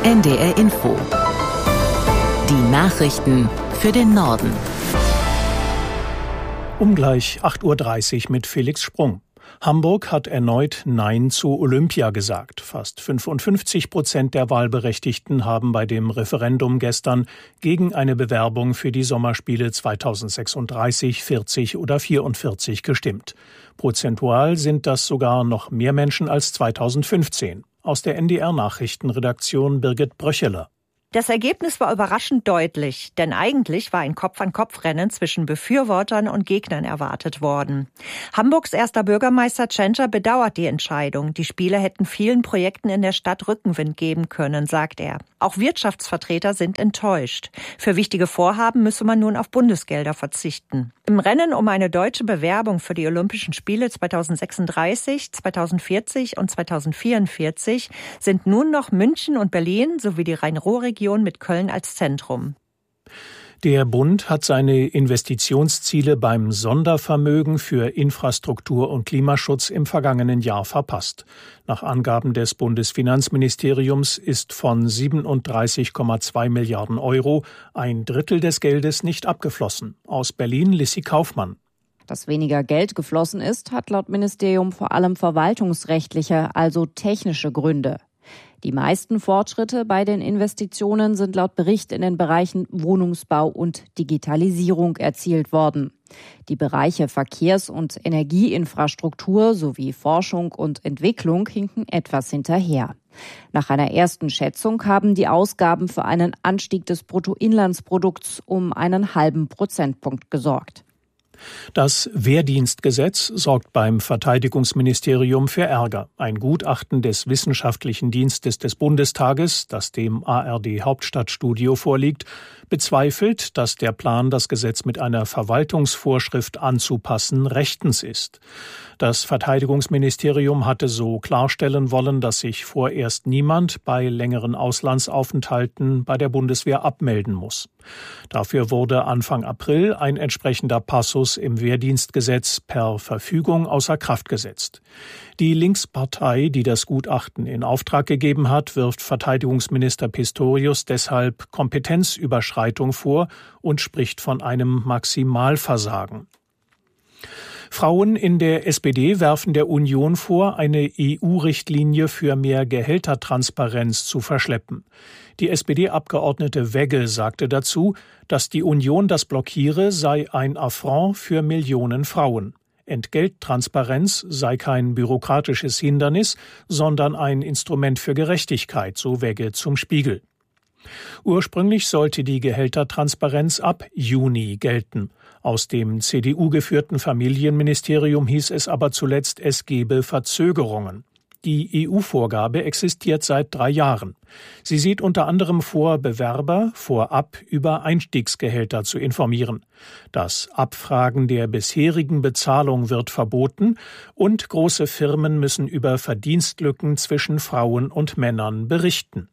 NDR Info. Die Nachrichten für den Norden. Gleich 8.30 Uhr mit Felix Sprung. Hamburg hat erneut Nein zu Olympia gesagt. Fast 55% der Wahlberechtigten haben bei dem Referendum gestern gegen eine Bewerbung für die Sommerspiele 2036, 40 oder 44 gestimmt. Prozentual sind das sogar noch mehr Menschen als 2015. Aus der NDR-Nachrichtenredaktion Birgit Bröcheler. Das Ergebnis war überraschend deutlich, denn eigentlich war ein Kopf-an-Kopf-Rennen zwischen Befürwortern und Gegnern erwartet worden. Hamburgs erster Bürgermeister Tschentscher bedauert die Entscheidung. Die Spiele hätten vielen Projekten in der Stadt Rückenwind geben können, sagt er. Auch Wirtschaftsvertreter sind enttäuscht. Für wichtige Vorhaben müsse man nun auf Bundesgelder verzichten. Im Rennen um eine deutsche Bewerbung für die Olympischen Spiele 2036, 2040 und 2044 sind nun noch München und Berlin sowie die Rhein-Ruhr-Region mit Köln als Zentrum. Der Bund hat seine Investitionsziele beim Sondervermögen für Infrastruktur und Klimaschutz im vergangenen Jahr verpasst. Nach Angaben des Bundesfinanzministeriums ist von 37,2 Milliarden Euro ein Drittel des Geldes nicht abgeflossen. Aus Berlin Lissi Kaufmann. Dass weniger Geld geflossen ist, hat laut Ministerium vor allem verwaltungsrechtliche, also technische Gründe. Die meisten Fortschritte bei den Investitionen sind laut Bericht in den Bereichen Wohnungsbau und Digitalisierung erzielt worden. Die Bereiche Verkehrs- und Energieinfrastruktur sowie Forschung und Entwicklung hinken etwas hinterher. Nach einer ersten Schätzung haben die Ausgaben für einen Anstieg des Bruttoinlandsprodukts um einen halben Prozentpunkt gesorgt. Das Wehrdienstgesetz sorgt beim Verteidigungsministerium für Ärger. Ein Gutachten des Wissenschaftlichen Dienstes des Bundestages, das dem ARD-Hauptstadtstudio vorliegt, bezweifelt, dass der Plan, das Gesetz mit einer Verwaltungsvorschrift anzupassen, rechtens ist. Das Verteidigungsministerium hatte so klarstellen wollen, dass sich vorerst niemand bei längeren Auslandsaufenthalten bei der Bundeswehr abmelden muss. Dafür wurde Anfang April ein entsprechender Passus im Wehrdienstgesetz per Verfügung außer Kraft gesetzt. Die Linkspartei, die das Gutachten in Auftrag gegeben hat, wirft Verteidigungsminister Pistorius deshalb Kompetenzüberschreitung vor und spricht von einem Maximalversagen. Frauen in der SPD werfen der Union vor, eine EU-Richtlinie für mehr Gehältertransparenz zu verschleppen. Die SPD-Abgeordnete Wegge sagte dazu, dass die Union das blockiere, sei ein Affront für Millionen Frauen. Entgelttransparenz sei kein bürokratisches Hindernis, sondern ein Instrument für Gerechtigkeit, so Wegge zum Spiegel. Ursprünglich sollte die Gehältertransparenz ab Juni gelten. Aus dem CDU-geführten Familienministerium hieß es aber zuletzt, es gebe Verzögerungen. Die EU-Vorgabe existiert seit 3 Jahren. Sie sieht unter anderem vor, Bewerber vorab über Einstiegsgehälter zu informieren. Das Abfragen der bisherigen Bezahlung wird verboten und große Firmen müssen über Verdienstlücken zwischen Frauen und Männern berichten.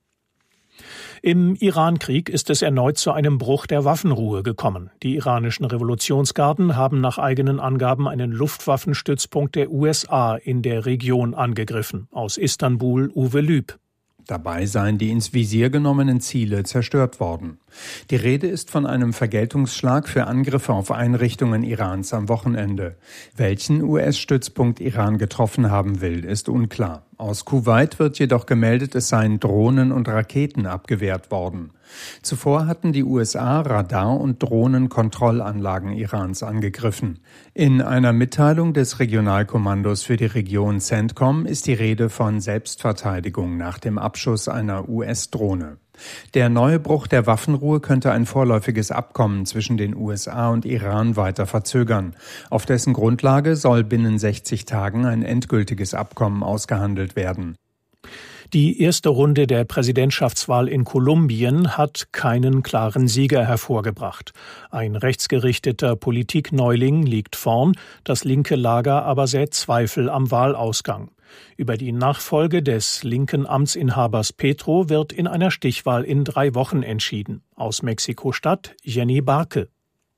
Im Irankrieg ist es erneut zu einem Bruch der Waffenruhe gekommen. Die iranischen Revolutionsgarden haben nach eigenen Angaben einen Luftwaffenstützpunkt der USA in der Region angegriffen. Aus Istanbul Uwe Lüb. Dabei seien die ins Visier genommenen Ziele zerstört worden. Die Rede ist von einem Vergeltungsschlag für Angriffe auf Einrichtungen Irans am Wochenende. Welchen US-Stützpunkt Iran getroffen haben will, ist unklar. Aus Kuwait wird jedoch gemeldet, es seien Drohnen und Raketen abgewehrt worden. Zuvor hatten die USA Radar- und Drohnenkontrollanlagen Irans angegriffen. In einer Mitteilung des Regionalkommandos für die Region CENTCOM ist die Rede von Selbstverteidigung nach dem Abschuss einer US-Drohne. Der neue Bruch der Waffenruhe könnte ein vorläufiges Abkommen zwischen den USA und Iran weiter verzögern. Auf dessen Grundlage soll binnen 60 Tagen ein endgültiges Abkommen ausgehandelt werden. Die erste Runde der Präsidentschaftswahl in Kolumbien hat keinen klaren Sieger hervorgebracht. Ein rechtsgerichteter Politikneuling liegt vorn, das linke Lager aber sät Zweifel am Wahlausgang. Über die Nachfolge des linken Amtsinhabers Petro wird in einer Stichwahl in 3 Wochen entschieden. Aus Mexiko-Stadt Jenny Barke.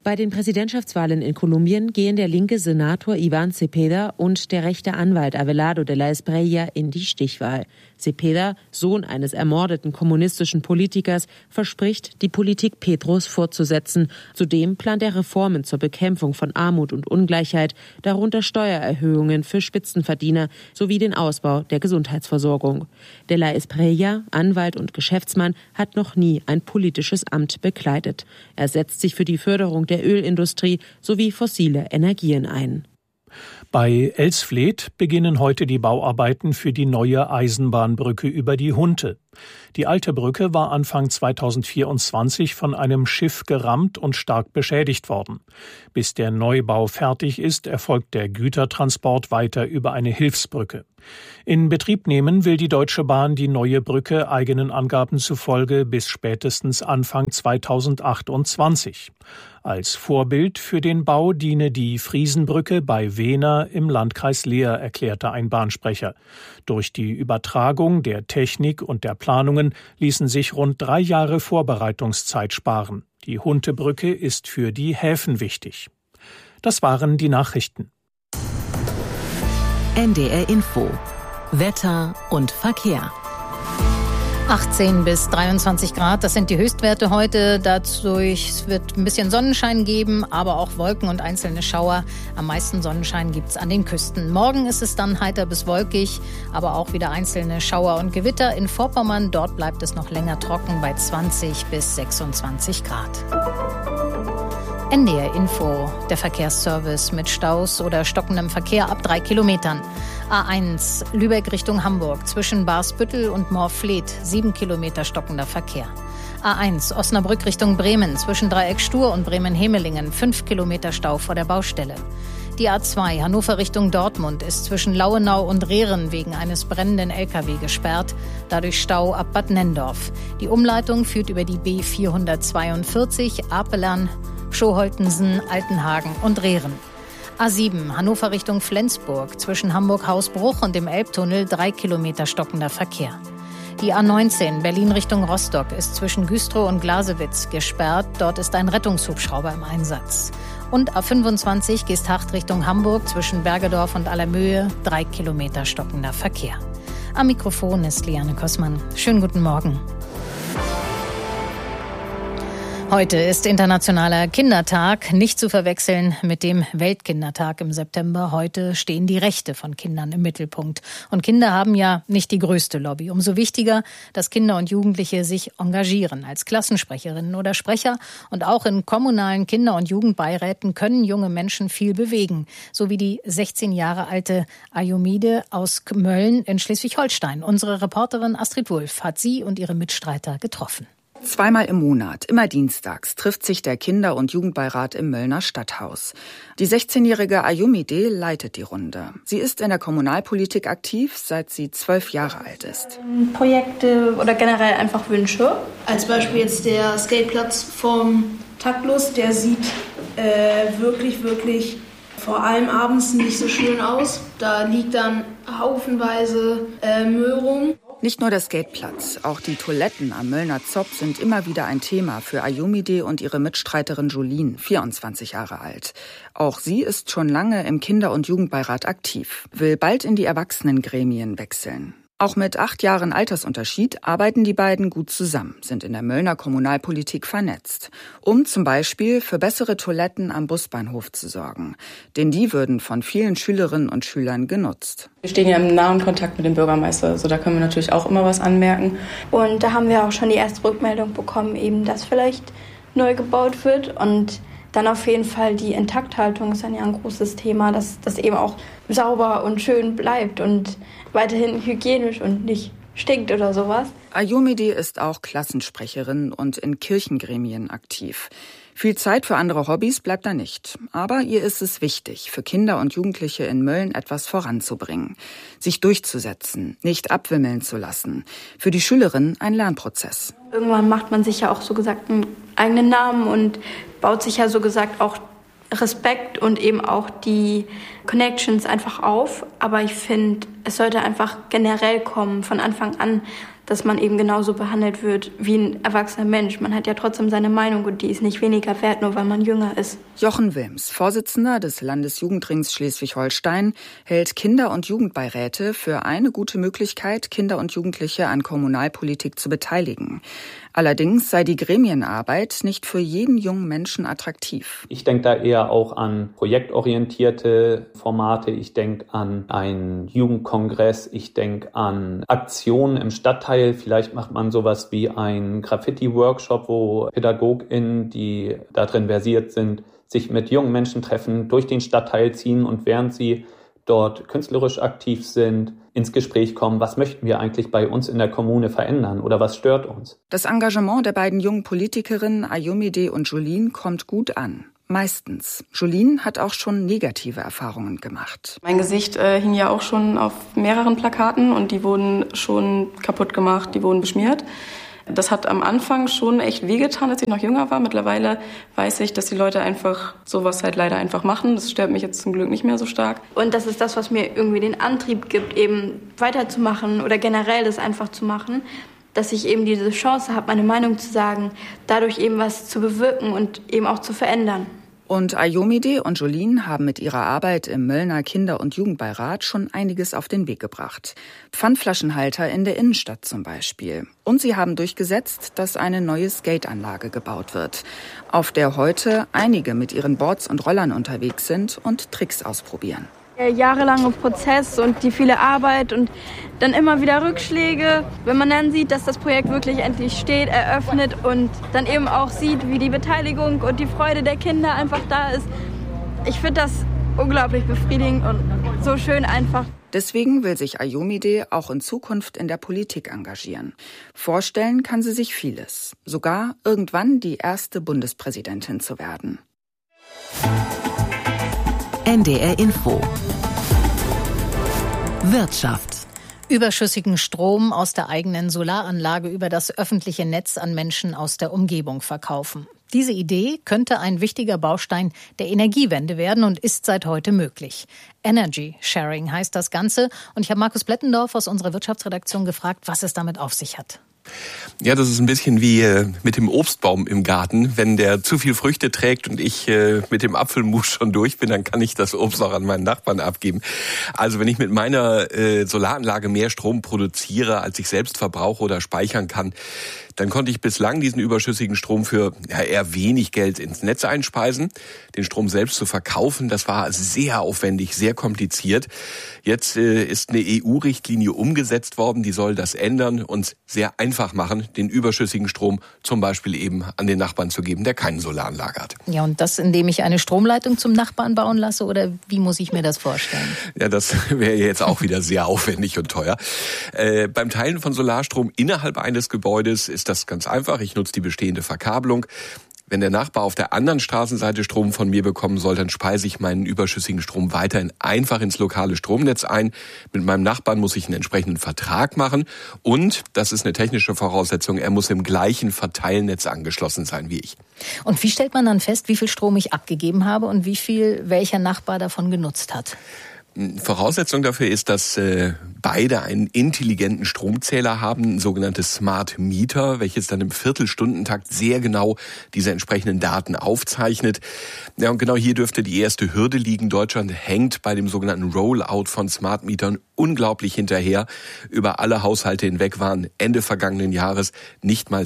Bei den Präsidentschaftswahlen in Kolumbien gehen der linke Senator Iván Cepeda und der rechte Anwalt Abelardo de la Espriella in die Stichwahl. Cepeda, Sohn eines ermordeten kommunistischen Politikers, verspricht, die Politik Petros fortzusetzen. Zudem plant er Reformen zur Bekämpfung von Armut und Ungleichheit, darunter Steuererhöhungen für Spitzenverdiener sowie den Ausbau der Gesundheitsversorgung. De la Espriella, Anwalt und Geschäftsmann, hat noch nie ein politisches Amt bekleidet. Er setzt sich für die Förderung der Ölindustrie sowie fossile Energien ein. Bei Elsfleth beginnen heute die Bauarbeiten für die neue Eisenbahnbrücke über die Hunte. Die alte Brücke war Anfang 2024 von einem Schiff gerammt und stark beschädigt worden. Bis der Neubau fertig ist, erfolgt der Gütertransport weiter über eine Hilfsbrücke. In Betrieb nehmen will die Deutsche Bahn die neue Brücke eigenen Angaben zufolge bis spätestens Anfang 2028. Als Vorbild für den Bau diene die Friesenbrücke bei Wehner im Landkreis Leer, erklärte ein Bahnsprecher. Durch die Übertragung der Technik und der Planungen ließen sich rund 3 Jahre Vorbereitungszeit sparen. Die Huntebrücke ist für die Häfen wichtig. Das waren die Nachrichten. NDR Info. Wetter und Verkehr. 18 bis 23 Grad, das sind die Höchstwerte heute. Dadurch wird ein bisschen Sonnenschein geben, aber auch Wolken und einzelne Schauer. Am meisten Sonnenschein gibt's an den Küsten. Morgen ist es dann heiter bis wolkig, aber auch wieder einzelne Schauer und Gewitter. In Vorpommern, dort bleibt es noch länger trocken bei 20 bis 26 Grad. NDR Info, der Verkehrsservice mit Staus oder stockendem Verkehr ab 3 Kilometern. A1 Lübeck Richtung Hamburg zwischen Barsbüttel und Moorfleet 7 Kilometer stockender Verkehr. A1 Osnabrück Richtung Bremen zwischen Dreieck Stur und Bremen-Hemelingen 5 Kilometer Stau vor der Baustelle. Die A2 Hannover Richtung Dortmund ist zwischen Lauenau und Rehren wegen eines brennenden LKW gesperrt, dadurch Stau ab Bad Nenndorf. Die Umleitung führt über die B442 Apelern, Schoholtensen, Altenhagen und Rehren. A7 Hannover Richtung Flensburg zwischen Hamburg-Hausbruch und dem Elbtunnel 3 Kilometer stockender Verkehr. Die A19 Berlin Richtung Rostock ist zwischen Güstrow und Glasewitz gesperrt. Dort ist ein Rettungshubschrauber im Einsatz. Und A25 Geesthacht Richtung Hamburg zwischen Bergedorf und Allermöhe 3 Kilometer stockender Verkehr. Am Mikrofon ist Liane Kossmann. Schönen guten Morgen. Heute ist Internationaler Kindertag, nicht zu verwechseln mit dem Weltkindertag im September. Heute stehen die Rechte von Kindern im Mittelpunkt. Und Kinder haben ja nicht die größte Lobby. Umso wichtiger, dass Kinder und Jugendliche sich engagieren als Klassensprecherinnen oder Sprecher. Und auch in kommunalen Kinder- und Jugendbeiräten können junge Menschen viel bewegen. So wie die 16 Jahre alte Ayomide aus Mölln in Schleswig-Holstein. Unsere Reporterin Astrid Wulff hat sie und ihre Mitstreiter getroffen. 2-mal im Monat, immer dienstags, trifft sich der Kinder- und Jugendbeirat im Möllner Stadthaus. Die 16-jährige Ayomide leitet die Runde. Sie ist in der Kommunalpolitik aktiv, seit sie 12 Jahre alt ist. Projekte oder generell einfach Wünsche. Als Beispiel jetzt der Skateplatz vom Taktlos, der sieht wirklich vor allem abends nicht so schön aus. Da liegt dann haufenweise Müll rum. Nicht nur der Skateplatz, auch die Toiletten am Möllner Zopp sind immer wieder ein Thema für Ayomide und ihre Mitstreiterin Jolene, 24 Jahre alt. Auch sie ist schon lange im Kinder- und Jugendbeirat aktiv, will bald in die Erwachsenengremien wechseln. Auch mit 8 Jahren Altersunterschied arbeiten die beiden gut zusammen, sind in der Möllner Kommunalpolitik vernetzt, um zum Beispiel für bessere Toiletten am Busbahnhof zu sorgen. Denn die würden von vielen Schülerinnen und Schülern genutzt. Wir stehen ja im nahen Kontakt mit dem Bürgermeister, also da können wir natürlich auch immer was anmerken. Und da haben wir auch schon die erste Rückmeldung bekommen, eben, dass vielleicht neu gebaut wird. Und dann auf jeden Fall die Intakthaltung ist dann ja ein großes Thema, dass das eben auch sauber und schön bleibt und weiterhin hygienisch und nicht stinkt oder sowas. Ayomide ist auch Klassensprecherin und in Kirchengremien aktiv. Viel Zeit für andere Hobbys bleibt da nicht. Aber ihr ist es wichtig, für Kinder und Jugendliche in Mölln etwas voranzubringen. Sich durchzusetzen, nicht abwimmeln zu lassen. Für die Schülerin ein Lernprozess. Irgendwann macht man sich ja auch so gesagt einen eigenen Namen und baut sich ja so gesagt auch Respekt und eben auch die Connections einfach auf. Aber ich finde, es sollte einfach generell kommen, von Anfang an, dass man eben genauso behandelt wird wie ein erwachsener Mensch. Man hat ja trotzdem seine Meinung und die ist nicht weniger wert, nur weil man jünger ist. Jochen Wilms, Vorsitzender des Landesjugendrings Schleswig-Holstein, hält Kinder- und Jugendbeiräte für eine gute Möglichkeit, Kinder und Jugendliche an Kommunalpolitik zu beteiligen. Allerdings sei die Gremienarbeit nicht für jeden jungen Menschen attraktiv. Ich denke da eher auch an projektorientierte Formate. Ich denke an einen Jugendkongress. Ich denke an Aktionen im Stadtteil. Vielleicht macht man sowas wie einen Graffiti-Workshop, wo PädagogInnen, die da drin versiert sind, sich mit jungen Menschen treffen, durch den Stadtteil ziehen und während sie dort künstlerisch aktiv sind, ins Gespräch kommen, was möchten wir eigentlich bei uns in der Kommune verändern oder was stört uns? Das Engagement der beiden jungen Politikerinnen Ayomide und Jolene kommt gut an. Meistens. Jolene hat auch schon negative Erfahrungen gemacht. Mein Gesicht hing ja auch schon auf mehreren Plakaten und die wurden schon kaputt gemacht, die wurden beschmiert. Das hat am Anfang schon echt wehgetan, als ich noch jünger war. Mittlerweile weiß ich, dass die Leute einfach sowas halt leider einfach machen. Das stört mich jetzt zum Glück nicht mehr so stark. Und das ist das, was mir irgendwie den Antrieb gibt, eben weiterzumachen oder generell das einfach zu machen, dass ich eben diese Chance habe, meine Meinung zu sagen, dadurch eben was zu bewirken und eben auch zu verändern. Und Ayomide und Jolene haben mit ihrer Arbeit im Möllner Kinder- und Jugendbeirat schon einiges auf den Weg gebracht. Pfandflaschenhalter in der Innenstadt zum Beispiel. Und sie haben durchgesetzt, dass eine neue Skateanlage gebaut wird, auf der heute einige mit ihren Boards und Rollern unterwegs sind und Tricks ausprobieren. Der jahrelange Prozess und die viele Arbeit und dann immer wieder Rückschläge. Wenn man dann sieht, dass das Projekt wirklich endlich steht, eröffnet und dann eben auch sieht, wie die Beteiligung und die Freude der Kinder einfach da ist. Ich finde das unglaublich befriedigend und so schön einfach. Deswegen will sich Ayomide auch in Zukunft in der Politik engagieren. Vorstellen kann sie sich vieles. Sogar irgendwann die erste Bundespräsidentin zu werden. NDR Info. Wirtschaft. Überschüssigen Strom aus der eigenen Solaranlage über das öffentliche Netz an Menschen aus der Umgebung verkaufen. Diese Idee könnte ein wichtiger Baustein der Energiewende werden und ist seit heute möglich. Energy Sharing heißt das Ganze. Und ich habe Markus Blettendorf aus unserer Wirtschaftsredaktion gefragt, was es damit auf sich hat. Ja, das ist ein bisschen wie mit dem Obstbaum im Garten. Wenn der zu viel Früchte trägt und ich mit dem Apfelmus schon durch bin, dann kann ich das Obst auch an meinen Nachbarn abgeben. Also wenn ich mit meiner Solaranlage mehr Strom produziere, als ich selbst verbrauche oder speichern kann, dann konnte ich bislang diesen überschüssigen Strom für eher wenig Geld ins Netz einspeisen. Den Strom selbst zu verkaufen, das war sehr aufwendig, sehr kompliziert. Jetzt ist eine EU-Richtlinie umgesetzt worden, die soll das ändern und sehr einfach machen, den überschüssigen Strom zum Beispiel eben an den Nachbarn zu geben, der keine Solaranlage hat. Ja, und das, indem ich eine Stromleitung zum Nachbarn bauen lasse, oder wie muss ich mir das vorstellen? Ja, das wäre jetzt auch wieder sehr aufwendig und teuer. Beim Teilen von Solarstrom innerhalb eines Gebäudes ist das ganz einfach. Ich nutze die bestehende Verkabelung. Wenn der Nachbar auf der anderen Straßenseite Strom von mir bekommen soll, dann speise ich meinen überschüssigen Strom weiterhin einfach ins lokale Stromnetz ein. Mit meinem Nachbarn muss ich einen entsprechenden Vertrag machen und, das ist eine technische Voraussetzung, er muss im gleichen Verteilnetz angeschlossen sein wie ich. Und wie stellt man dann fest, wie viel Strom ich abgegeben habe und wie viel welcher Nachbar davon genutzt hat? Voraussetzung dafür ist, dass beide einen intelligenten Stromzähler haben, ein sogenanntes Smart Meter, welches dann im Viertelstundentakt sehr genau diese entsprechenden Daten aufzeichnet. Ja, und genau hier dürfte die erste Hürde liegen. Deutschland hängt bei dem sogenannten Rollout von Smart Metern unglaublich hinterher. Über alle Haushalte hinweg waren Ende vergangenen Jahres nicht mal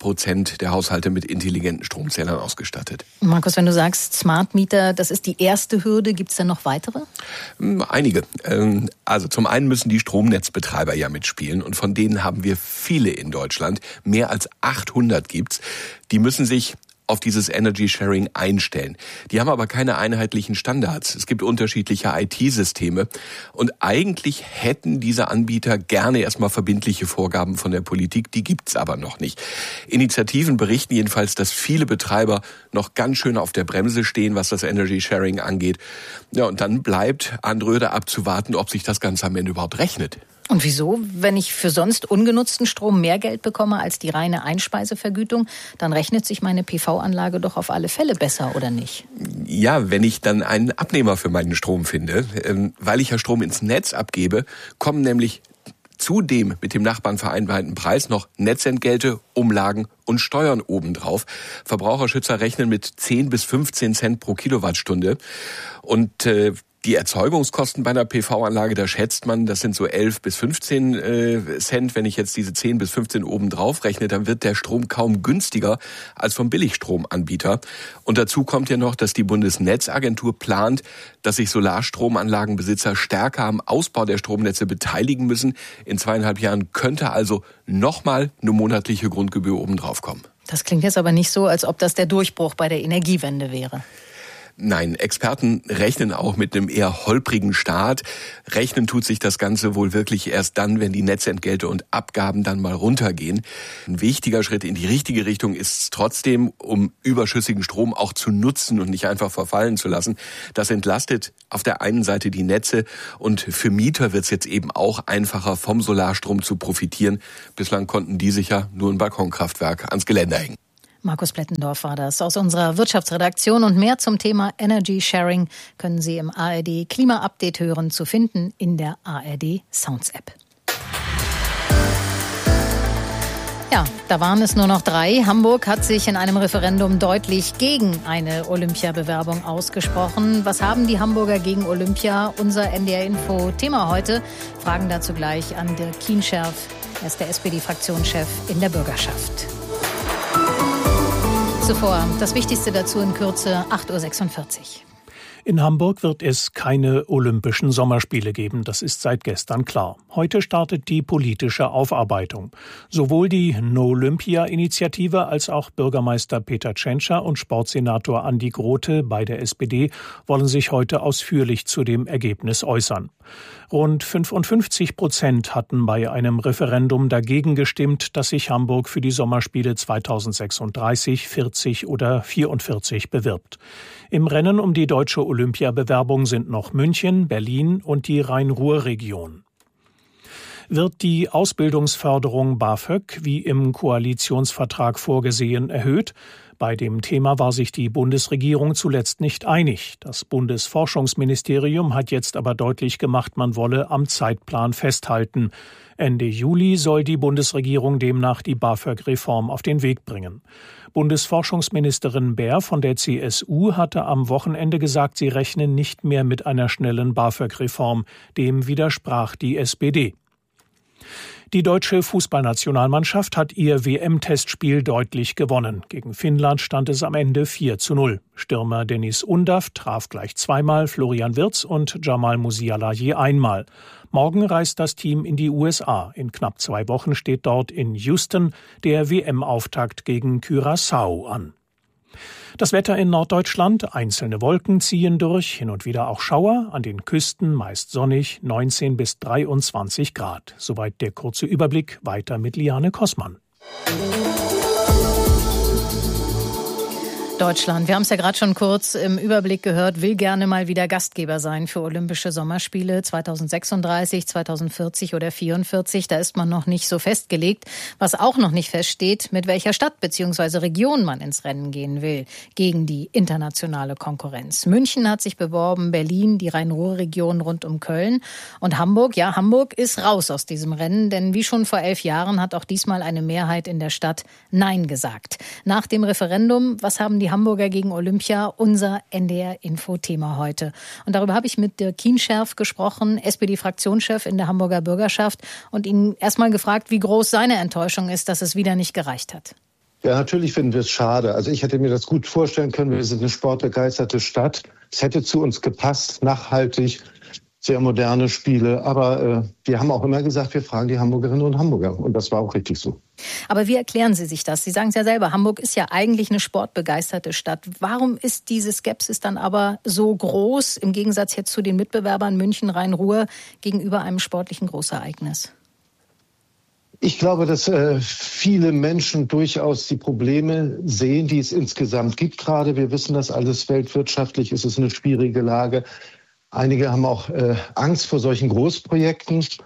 6% der Haushalte mit intelligenten Stromzählern ausgestattet. Markus, wenn du sagst Smart Meter, das ist die erste Hürde, gibt es denn noch weitere? Einige. Also zum einen müssen die Stromnetzbetreiber ja mitspielen und von denen haben wir viele in Deutschland. Mehr als 800 gibt's. Die müssen sich auf dieses Energy Sharing einstellen. Die haben aber keine einheitlichen Standards. Es gibt unterschiedliche IT-Systeme und eigentlich hätten diese Anbieter gerne erstmal verbindliche Vorgaben von der Politik, die gibt's aber noch nicht. Initiativen berichten jedenfalls, dass viele Betreiber noch ganz schön auf der Bremse stehen, was das Energy Sharing angeht. Ja, und dann bleibt Andröde abzuwarten, ob sich das Ganze am Ende überhaupt rechnet. Und wieso? Wenn ich für sonst ungenutzten Strom mehr Geld bekomme als die reine Einspeisevergütung, dann rechnet sich meine PV-Anlage doch auf alle Fälle besser, oder nicht? Ja, wenn ich dann einen Abnehmer für meinen Strom finde, weil ich ja Strom ins Netz abgebe, kommen nämlich zudem mit dem Nachbarn vereinbarten Preis noch Netzentgelte, Umlagen und Steuern obendrauf. Verbraucherschützer rechnen mit 10 bis 15 Cent pro Kilowattstunde. Und die Erzeugungskosten bei einer PV-Anlage, da schätzt man, das sind so 11 bis 15 Cent. Wenn ich jetzt diese 10 bis 15 obendrauf rechne, dann wird der Strom kaum günstiger als vom Billigstromanbieter. Und dazu kommt ja noch, dass die Bundesnetzagentur plant, dass sich Solarstromanlagenbesitzer stärker am Ausbau der Stromnetze beteiligen müssen. In 2,5 Jahren könnte also nochmal eine monatliche Grundgebühr obendrauf kommen. Das klingt jetzt aber nicht so, als ob das der Durchbruch bei der Energiewende wäre. Nein, Experten rechnen auch mit einem eher holprigen Start. Rechnen tut sich das Ganze wohl wirklich erst dann, wenn die Netzentgelte und Abgaben dann mal runtergehen. Ein wichtiger Schritt in die richtige Richtung ist es trotzdem, um überschüssigen Strom auch zu nutzen und nicht einfach verfallen zu lassen. Das entlastet auf der einen Seite die Netze und für Mieter wird es jetzt eben auch einfacher, vom Solarstrom zu profitieren. Bislang konnten die sich ja nur ein Balkonkraftwerk ans Geländer hängen. Markus Plettendorf war das aus unserer Wirtschaftsredaktion. Und mehr zum Thema Energy Sharing können Sie im ARD Klima Update hören, zu finden in der ARD Sounds App. Ja, da waren es nur noch 3. Hamburg hat sich in einem Referendum deutlich gegen eine Olympiabewerbung ausgesprochen. Was haben die Hamburger gegen Olympia? Unser NDR-Info-Thema heute. Fragen dazu gleich an Dirk Kienscherf. Er ist der SPD-Fraktionschef in der Bürgerschaft. Zuvor das Wichtigste dazu in Kürze, 8.46 Uhr. In Hamburg wird es keine Olympischen Sommerspiele geben, das ist seit gestern klar. Heute startet die politische Aufarbeitung. Sowohl die No-Olympia-Initiative als auch Bürgermeister Peter Tschentscher und Sportsenator Andi Grote bei der SPD wollen sich heute ausführlich zu dem Ergebnis äußern. Rund 55% hatten bei einem Referendum dagegen gestimmt, dass sich Hamburg für die Sommerspiele 2036, 40 oder 44 bewirbt. Im Rennen um die deutsche Olympiabewerbung sind noch München, Berlin und die Rhein-Ruhr-Region. Wird die Ausbildungsförderung BAföG wie im Koalitionsvertrag vorgesehen erhöht? Bei dem Thema war sich die Bundesregierung zuletzt nicht einig. Das Bundesforschungsministerium hat jetzt aber deutlich gemacht, man wolle am Zeitplan festhalten. Ende Juli soll die Bundesregierung demnach die BAföG-Reform auf den Weg bringen. Bundesforschungsministerin Baer von der CSU hatte am Wochenende gesagt, sie rechnen nicht mehr mit einer schnellen BAföG-Reform. Dem widersprach die SPD. Die deutsche Fußballnationalmannschaft hat ihr WM-Testspiel deutlich gewonnen. Gegen Finnland stand es am Ende 4:0. Stürmer Dennis Undav traf gleich zweimal, Florian Wirtz und Jamal Musiala je einmal. Morgen reist das Team in die USA. In knapp 2 Wochen steht dort in Houston der WM-Auftakt gegen Curaçao an. Das Wetter in Norddeutschland, einzelne Wolken ziehen durch, hin und wieder auch Schauer, an den Küsten meist sonnig, 19 bis 23 Grad. Soweit der kurze Überblick, weiter mit Liane Kossmann. Deutschland, wir haben es ja gerade schon kurz im Überblick gehört, will gerne mal wieder Gastgeber sein für Olympische Sommerspiele 2036, 2040 oder 44. Da ist man noch nicht so festgelegt. Was auch noch nicht feststeht, mit welcher Stadt bzw. Region man ins Rennen gehen will gegen die internationale Konkurrenz. München hat sich beworben, Berlin, die Rhein-Ruhr-Region rund um Köln und Hamburg. Ja, Hamburg ist raus aus diesem Rennen, denn wie schon vor 11 Jahren hat auch diesmal eine Mehrheit in der Stadt Nein gesagt. Nach dem Referendum, was haben die Hamburger gegen Olympia, unser NDR-Info-Thema heute. Und darüber habe ich mit Dirk Kienscherf gesprochen, SPD-Fraktionschef in der Hamburger Bürgerschaft, und ihn erstmal gefragt, wie groß seine Enttäuschung ist, dass es wieder nicht gereicht hat. Ja, natürlich finden wir es schade. Also ich hätte mir das gut vorstellen können. Wir sind eine sportbegeisterte Stadt. Es hätte zu uns gepasst, nachhaltig, sehr moderne Spiele. Aber wir haben auch immer gesagt, wir fragen die Hamburgerinnen und Hamburger. Und das war auch richtig so. Aber wie erklären Sie sich das? Sie sagen es ja selber, Hamburg ist ja eigentlich eine sportbegeisterte Stadt. Warum ist diese Skepsis dann aber so groß, im Gegensatz jetzt zu den Mitbewerbern München, Rhein-Ruhr, gegenüber einem sportlichen Großereignis? Ich glaube, dass viele Menschen durchaus die Probleme sehen, die es insgesamt gibt gerade. Wir wissen das alles, weltwirtschaftlich ist es eine schwierige Lage. Einige haben auch Angst vor solchen Großprojekten.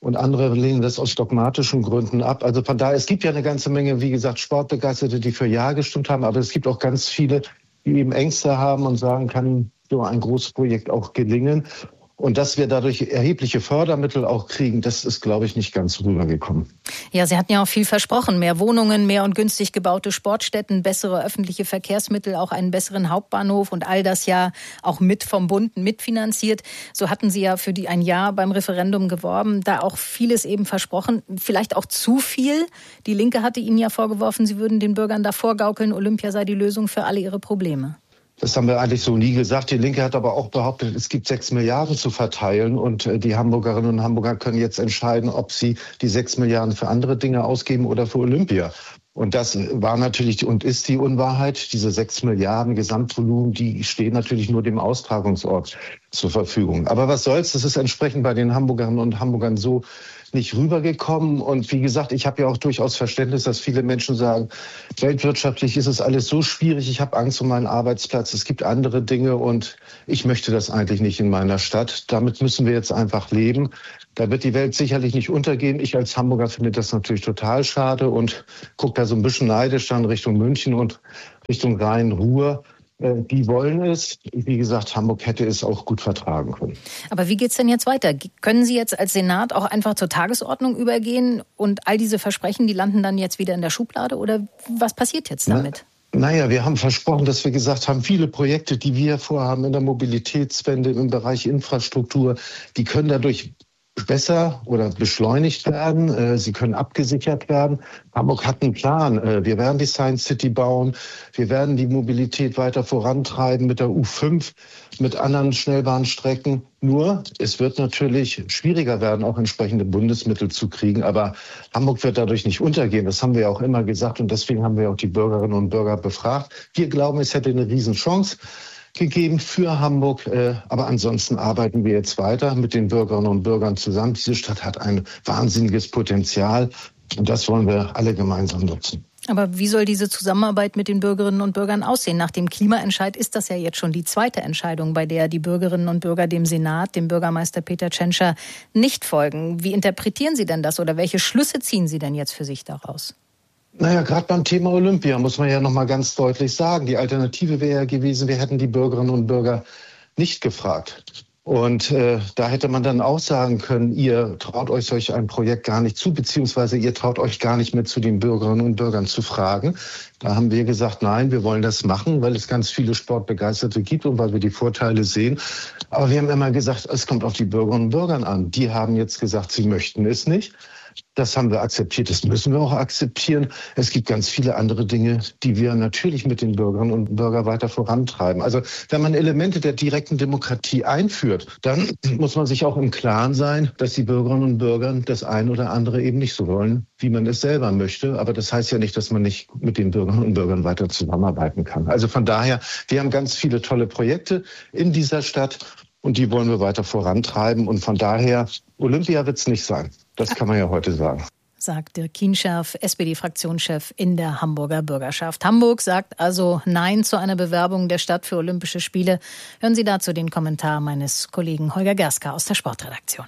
Und andere lehnen das aus dogmatischen Gründen ab. Also von daher, es gibt ja eine ganze Menge, wie gesagt, Sportbegeisterte, die für Ja gestimmt haben. Aber es gibt auch ganz viele, die eben Ängste haben und sagen, kann so ein großes Projekt auch gelingen. Und dass wir dadurch erhebliche Fördermittel auch kriegen, das ist, glaube ich, nicht ganz rübergekommen. Ja, Sie hatten ja auch viel versprochen. Mehr Wohnungen, mehr und günstig gebaute Sportstätten, bessere öffentliche Verkehrsmittel, auch einen besseren Hauptbahnhof und all das ja auch mit vom Bund mitfinanziert. So hatten Sie ja für ein Jahr beim Referendum geworben, da auch vieles eben versprochen. Vielleicht auch zu viel. Die Linke hatte Ihnen ja vorgeworfen, Sie würden den Bürgern da vorgaukeln, Olympia sei die Lösung für alle ihre Probleme. Das haben wir eigentlich so nie gesagt. Die Linke hat aber auch behauptet, es gibt 6 Milliarden zu verteilen und die Hamburgerinnen und Hamburger können jetzt entscheiden, ob sie die 6 Milliarden für andere Dinge ausgeben oder für Olympia. Und das war natürlich und ist die Unwahrheit. Diese 6 Milliarden Gesamtvolumen, die stehen natürlich nur dem Austragungsort zur Verfügung. Aber was soll's, das ist entsprechend bei den Hamburgerinnen und Hamburgern so nicht rübergekommen. Und wie gesagt, ich habe ja auch durchaus Verständnis, dass viele Menschen sagen, weltwirtschaftlich ist es alles so schwierig, ich habe Angst um meinen Arbeitsplatz, es gibt andere Dinge und ich möchte das eigentlich nicht in meiner Stadt. Damit müssen wir jetzt einfach leben. Da wird die Welt sicherlich nicht untergehen. Ich als Hamburger finde das natürlich total schade und gucke da so ein bisschen neidisch dann Richtung München und Richtung Rhein-Ruhr. Die wollen es. Wie gesagt, Hamburg hätte es auch gut vertragen können. Aber wie geht's denn jetzt weiter? Können Sie jetzt als Senat auch einfach zur Tagesordnung übergehen und all diese Versprechen, die landen dann jetzt wieder in der Schublade? Oder was passiert jetzt damit? Naja, wir haben versprochen, dass wir gesagt haben, viele Projekte, die wir vorhaben in der Mobilitätswende, im Bereich Infrastruktur, die können dadurch besser oder beschleunigt werden. Sie können abgesichert werden. Hamburg hat einen Plan. Wir werden die Science City bauen. Wir werden die Mobilität weiter vorantreiben mit der U5, mit anderen Schnellbahnstrecken. Nur, es wird natürlich schwieriger werden, auch entsprechende Bundesmittel zu kriegen. Aber Hamburg wird dadurch nicht untergehen. Das haben wir ja auch immer gesagt. Und deswegen haben wir auch die Bürgerinnen und Bürger befragt. Wir glauben, es hätte eine Riesenchance gegeben für Hamburg. Aber ansonsten arbeiten wir jetzt weiter mit den Bürgerinnen und Bürgern zusammen. Diese Stadt hat ein wahnsinniges Potenzial und das wollen wir alle gemeinsam nutzen. Aber wie soll diese Zusammenarbeit mit den Bürgerinnen und Bürgern aussehen? Nach dem Klimaentscheid ist das ja jetzt schon die zweite Entscheidung, bei der die Bürgerinnen und Bürger dem Senat, dem Bürgermeister Peter Tschentscher, nicht folgen. Wie interpretieren Sie denn das oder welche Schlüsse ziehen Sie denn jetzt für sich daraus? Naja, gerade beim Thema Olympia muss man ja noch mal ganz deutlich sagen, die Alternative wäre ja gewesen, wir hätten die Bürgerinnen und Bürger nicht gefragt. Und da hätte man dann auch sagen können, ihr traut euch solch ein Projekt gar nicht zu, beziehungsweise ihr traut euch gar nicht mehr zu den Bürgerinnen und Bürgern zu fragen. Da haben wir gesagt, nein, wir wollen das machen, weil es ganz viele Sportbegeisterte gibt und weil wir die Vorteile sehen. Aber wir haben immer gesagt, es kommt auf die Bürgerinnen und Bürger an. Die haben jetzt gesagt, sie möchten es nicht. Das haben wir akzeptiert, das müssen wir auch akzeptieren. Es gibt ganz viele andere Dinge, die wir natürlich mit den Bürgerinnen und Bürgern weiter vorantreiben. Also wenn man Elemente der direkten Demokratie einführt, dann muss man sich auch im Klaren sein, dass die Bürgerinnen und Bürger das eine oder andere eben nicht so wollen, wie man es selber möchte. Aber das heißt ja nicht, dass man nicht mit den Bürgerinnen und Bürgern weiter zusammenarbeiten kann. Also von daher, wir haben ganz viele tolle Projekte in dieser Stadt und die wollen wir weiter vorantreiben. Und von daher, Olympia wird es nicht sein. Das kann man ja heute sagen. Sagt Dirk Kienscherf, SPD-Fraktionschef in der Hamburger Bürgerschaft. Hamburg sagt also Nein zu einer Bewerbung der Stadt für Olympische Spiele. Hören Sie dazu den Kommentar meines Kollegen Holger Gerska aus der Sportredaktion.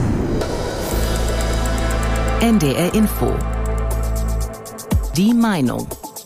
NDR Info. Die Meinung.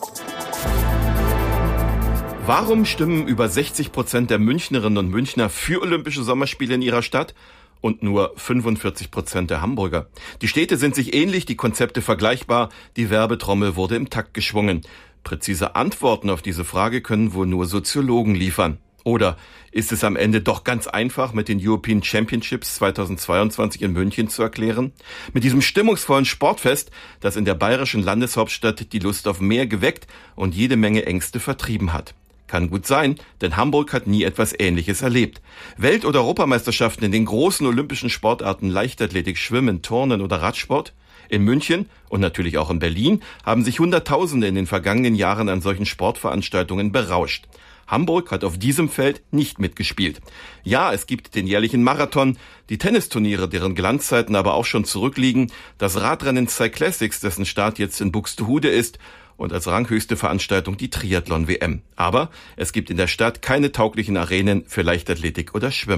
Warum stimmen über 60% der Münchnerinnen und Münchner für Olympische Sommerspiele in ihrer Stadt und nur 45% der Hamburger? Die Städte sind sich ähnlich, die Konzepte vergleichbar, die Werbetrommel wurde im Takt geschwungen. Präzise Antworten auf diese Frage können wohl nur Soziologen liefern. Oder ist es am Ende doch ganz einfach, mit den European Championships 2022 in München zu erklären? Mit diesem stimmungsvollen Sportfest, das in der bayerischen Landeshauptstadt die Lust auf mehr geweckt und jede Menge Ängste vertrieben hat. Kann gut sein, denn Hamburg hat nie etwas Ähnliches erlebt. Welt- oder Europameisterschaften in den großen olympischen Sportarten Leichtathletik, Schwimmen, Turnen oder Radsport? In München und natürlich auch in Berlin haben sich Hunderttausende in den vergangenen Jahren an solchen Sportveranstaltungen berauscht. Hamburg hat auf diesem Feld nicht mitgespielt. Ja, es gibt den jährlichen Marathon, die Tennisturniere, deren Glanzzeiten aber auch schon zurückliegen, das Radrennen Cyclassics, dessen Start jetzt in Buxtehude ist, und als ranghöchste Veranstaltung die Triathlon-WM. Aber es gibt in der Stadt keine tauglichen Arenen für Leichtathletik oder Schwimmen.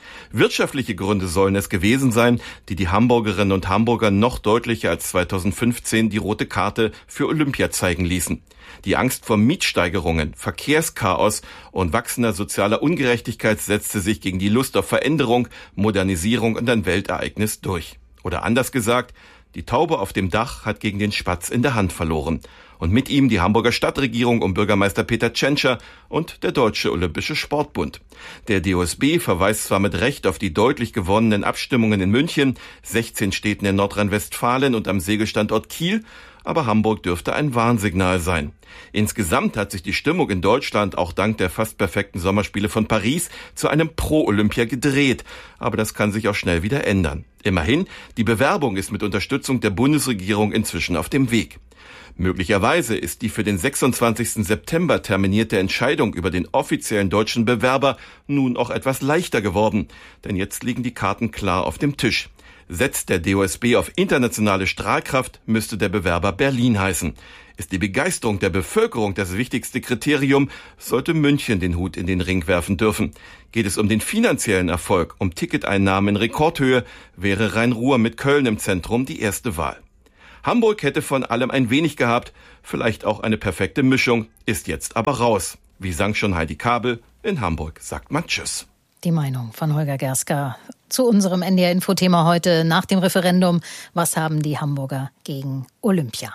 Wirtschaftliche Gründe sollen es gewesen sein, die die Hamburgerinnen und Hamburger noch deutlicher als 2015 die rote Karte für Olympia zeigen ließen. Die Angst vor Mietsteigerungen, Verkehrschaos und wachsender sozialer Ungerechtigkeit setzte sich gegen die Lust auf Veränderung, Modernisierung und ein Weltereignis durch. Oder anders gesagt, die Taube auf dem Dach hat gegen den Spatz in der Hand verloren. Und mit ihm die Hamburger Stadtregierung um Bürgermeister Peter Tschentscher und der Deutsche Olympische Sportbund. Der DOSB verweist zwar mit Recht auf die deutlich gewonnenen Abstimmungen in München, 16 Städten in Nordrhein-Westfalen und am Segelstandort Kiel, aber Hamburg dürfte ein Warnsignal sein. Insgesamt hat sich die Stimmung in Deutschland auch dank der fast perfekten Sommerspiele von Paris zu einem Pro-Olympia gedreht. Aber das kann sich auch schnell wieder ändern. Immerhin, die Bewerbung ist mit Unterstützung der Bundesregierung inzwischen auf dem Weg. Möglicherweise ist die für den 26. September terminierte Entscheidung über den offiziellen deutschen Bewerber nun auch etwas leichter geworden. Denn jetzt liegen die Karten klar auf dem Tisch. Setzt der DOSB auf internationale Strahlkraft, müsste der Bewerber Berlin heißen. Ist die Begeisterung der Bevölkerung das wichtigste Kriterium, sollte München den Hut in den Ring werfen dürfen. Geht es um den finanziellen Erfolg, um Ticketeinnahmen in Rekordhöhe, wäre Rhein-Ruhr mit Köln im Zentrum die erste Wahl. Hamburg hätte von allem ein wenig gehabt, vielleicht auch eine perfekte Mischung, ist jetzt aber raus. Wie sang schon Heidi Kabel, in Hamburg sagt man Tschüss. Die Meinung von Holger Gerska zu unserem NDR-Info-Thema heute nach dem Referendum. Was haben die Hamburger gegen Olympia?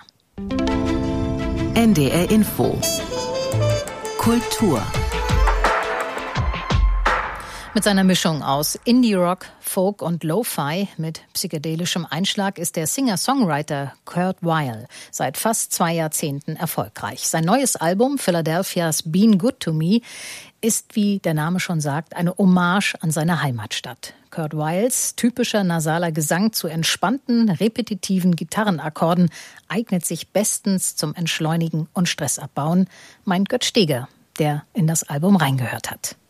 NDR Info. Kultur. Mit seiner Mischung aus Indie-Rock, Folk und Lo-Fi mit psychedelischem Einschlag ist der Singer-Songwriter Kurt Weill seit fast 2 Jahrzehnten erfolgreich. Sein neues Album Philadelphia's Been Good to Me ist, wie der Name schon sagt, eine Hommage an seine Heimatstadt. Kurt Weills typischer nasaler Gesang zu entspannten, repetitiven Gitarrenakkorden eignet sich bestens zum Entschleunigen und Stressabbauen, meint Götz Steger, der in das Album reingehört hat.